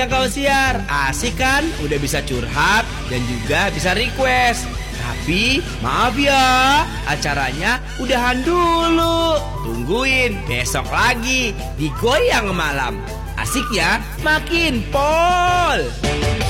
Kau siar, asik kan? Udah bisa curhat dan juga bisa request. Tapi maaf ya, acaranya udahan dulu. Tungguin besok lagi di Goyang Malam. Asik ya, makin pol.